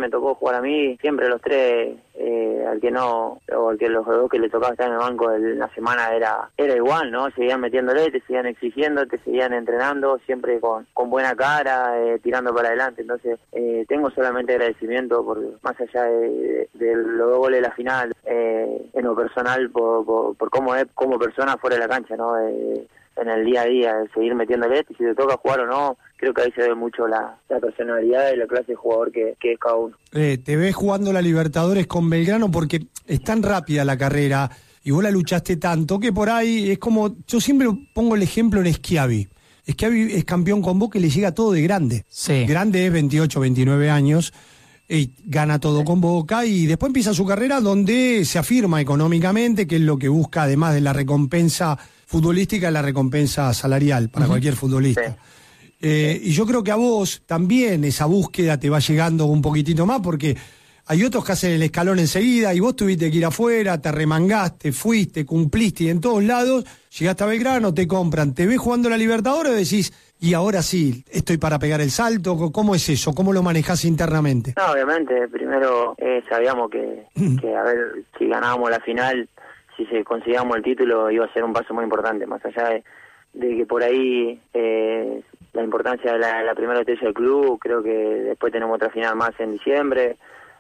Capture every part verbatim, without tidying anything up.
me tocó jugar a mí, siempre los tres, eh, al que no, o al que los dos que le tocaba estar en el banco en la semana era era igual, ¿no? Seguían metiéndole, te seguían exigiendo, te seguían entrenando, siempre con, con buena cara, eh, tirando para adelante. Entonces, eh, tengo solamente agradecimiento, por más allá de, de, de los dos goles de la final, eh, en lo personal, por, por, por cómo es como persona fuera de la cancha, ¿no? Eh, en el día a día, de seguir metiéndole, y si te toca jugar o no, creo que ahí se ve mucho la, la personalidad y la clase de jugador que, que es cada uno. Eh, te ves jugando la Libertadores con Belgrano porque es tan rápida la carrera y vos la luchaste tanto que por ahí es como, yo siempre pongo el ejemplo en Schiavi. Schiavi es campeón con Boca y le llega todo de grande. Sí. Grande es veintiocho, veintinueve años, y gana todo sí. con Boca y después empieza su carrera donde se afirma económicamente, que es lo que busca además de la recompensa futbolística, la recompensa salarial para uh-huh. cualquier futbolista. Sí. Eh, y yo creo que a vos también esa búsqueda te va llegando un poquitito más, porque hay otros que hacen el escalón enseguida y vos tuviste que ir afuera, te remangaste, fuiste, cumpliste y en todos lados, llegaste a Belgrano, te compran, te ves jugando la Libertadores y decís, y ahora sí, estoy para pegar el salto. ¿Cómo es eso? ¿Cómo lo manejás internamente? No, obviamente, primero eh, sabíamos que, que a ver, si ganábamos la final, si se conseguíamos el título, iba a ser un paso muy importante, más allá de, de que por ahí eh, la importancia de la, la primera estrella del club. Creo que después tenemos otra final más en diciembre,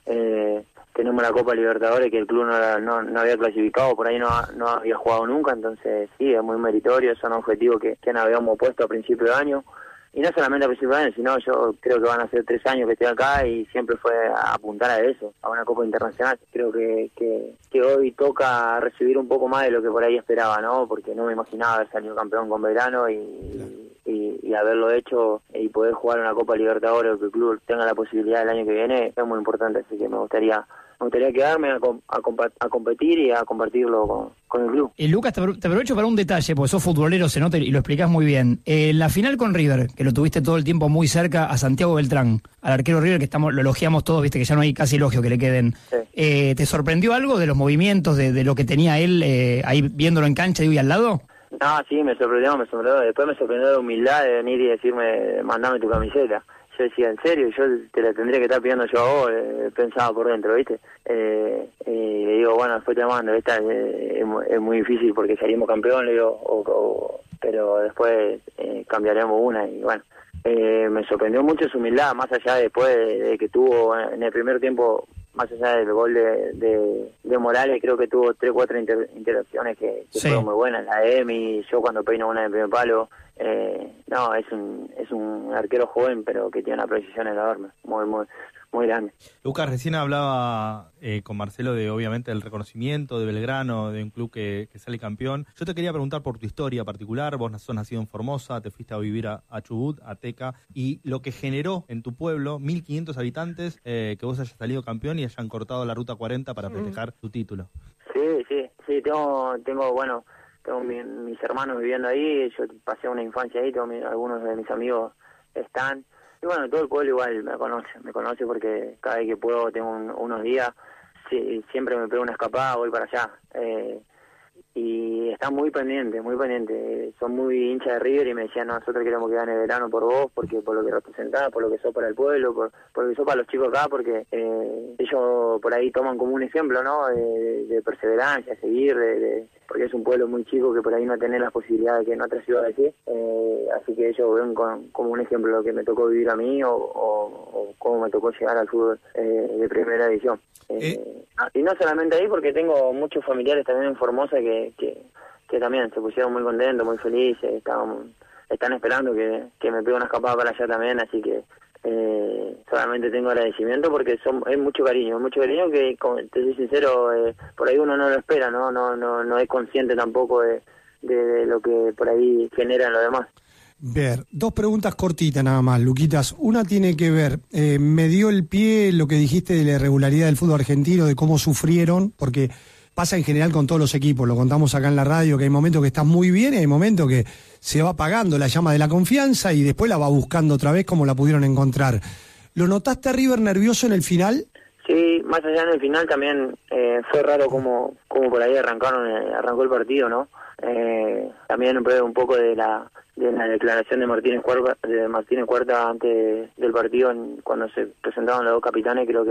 eh, tenemos la Copa Libertadores que el club no, no, no había clasificado, por ahí no, no había jugado nunca, entonces sí, es muy meritorio, son objetivos que, que nos habíamos puesto a principio de año. Y no solamente a principios de año, sino yo creo que van a ser tres años que estoy acá y siempre fue a apuntar a eso, a una Copa Internacional. Creo que, que, que hoy toca recibir un poco más de lo que por ahí esperaba, ¿no? Porque no me imaginaba haber salido campeón con Belgrano y, y, y haberlo hecho y poder jugar una Copa Libertadores o que el club tenga la posibilidad el año que viene es muy importante, así que me gustaría... Me gustaría quedarme a, a, a competir y a compartirlo con, con el club. Eh, Lucas, te, te aprovecho para un detalle, porque sos futbolero, se nota y lo explicás muy bien. Eh, la final con River, que lo tuviste todo el tiempo muy cerca a Santiago Beltrán, al arquero River, que estamos lo elogiamos todos, viste que ya no hay casi elogio que le queden. Sí. Eh, ¿Te sorprendió algo de los movimientos, de, de lo que tenía él eh, ahí viéndolo en cancha y al lado? No, sí, me sorprendió, me sorprendió. Después me sorprendió la humildad de venir y decirme, mandame tu camiseta. Yo decía, ¿en serio? Yo te la tendría que estar pidiendo yo a vos, eh, pensaba por dentro, ¿viste? Eh, eh, le digo, bueno, después te mando, esta eh, es, es muy difícil porque salimos campeón, le digo, o, o, pero después eh, cambiaremos una y bueno. Eh, me sorprendió mucho su humildad, más allá de después de, de que tuvo en el primer tiempo, más allá del gol de, de, de Morales, creo que tuvo tres o cuatro inter, interacciones que, que sí. fueron muy buenas. La de Emi, yo cuando peino una de primer palo, eh, no, es un es un arquero joven, pero que tiene una precisión enorme, muy, muy muy grande. Lucas, recién hablaba eh, con Marcelo de, obviamente, el reconocimiento de Belgrano, de un club que, que sale campeón. Yo te quería preguntar por tu historia particular. Vos sos nacido en Formosa, te fuiste a vivir a, a Chubut, a Teca, y lo que generó en tu pueblo, mil quinientos habitantes, eh, que vos hayas salido campeón y hayan cortado la ruta cuarenta para festejar mm. tu título. Sí, sí, sí, tengo, tengo bueno, tengo mi, mis hermanos viviendo ahí, yo pasé una infancia ahí, tengo mi, algunos de mis amigos están... Y bueno, todo el pueblo igual me conoce, me conoce porque cada vez que puedo, tengo un, unos días, sí, siempre me pego una escapada, voy para allá. Eh, y están muy pendientes, muy pendientes. Son muy hinchas de River y me decían, no, nosotros queremos que gane Belgrano por vos, porque por lo que representás, por lo que sos para el pueblo, por, por lo que sos para los chicos acá, porque eh, ellos por ahí toman como un ejemplo, ¿no? De, de perseverancia, seguir, de, de, porque es un pueblo muy chico que por ahí no tiene las posibilidades que en otras ciudades sí. Eh, así que ellos ven con, como un ejemplo lo que me tocó vivir a mí o, o, o cómo me tocó llegar al fútbol eh, de primera división. Eh, ¿Eh? Y no solamente ahí, porque tengo muchos familiares también en Formosa que, que, que también se pusieron muy contentos, muy felices, estaban, están esperando que, que me pegue una escapada para allá también, así que eh, solamente tengo agradecimiento porque son es mucho cariño, mucho cariño que, como te soy sincero, eh, por ahí uno no lo espera, no no no no es consciente tampoco de, de, de lo que por ahí generan los demás. Ver, dos preguntas cortitas nada más, Luquitas. Una tiene que ver, eh, me dio el pie lo que dijiste de la irregularidad del fútbol argentino, de cómo sufrieron, porque pasa en general con todos los equipos, lo contamos acá en la radio, que hay momentos que están muy bien y hay momentos que se va apagando la llama de la confianza y después la va buscando otra vez como la pudieron encontrar. ¿Lo notaste a River nervioso en el final? Sí, más allá en el final también eh, fue raro como, como por ahí arrancaron eh, arrancó el partido, ¿no? Eh, también un poco de la de la declaración de Martínez Cuarta, de Martínez Cuarta antes del partido, en, cuando se presentaban los dos capitanes, creo que